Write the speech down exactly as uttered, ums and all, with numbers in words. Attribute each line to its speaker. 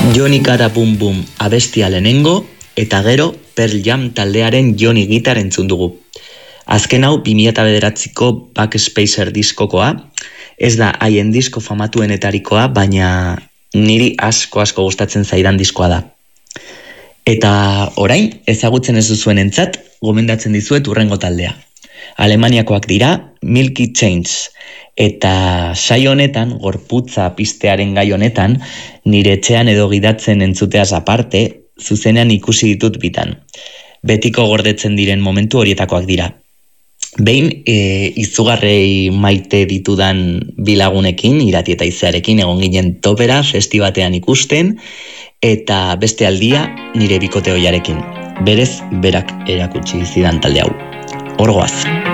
Speaker 1: Joni Kara Bum Bum abestia lehenengo, eta gero Pearl Jam taldearen Joni Gitar entzun dugu. Azken hau bi mila bederatziko Backspacer diskokoa, ez da haien disko famatuenetarikoa, baina niri asko asko gustatzen zaidan diskoa da. Eta orain, ezagutzen ez duzuen entzat, gomendatzen dizuet hurrengo taldea. Alemaniakoak dira Milky Chains, eta saio honetan, gorputza pistearen gai honetan, nire etxean edo gidatzen entzuteaz aparte, zuzenean ikusi ditut bitan. Betiko gordetzen diren momentu horietakoak dira. Behin, e, izugarrei maite ditudan bilagunekin, Irati eta Izearekin egon ginen topera festibatean ikusten, eta beste aldia nire bikote ohiarekin. Berez, berak erakutsi zidan talde hau. Hor goaz.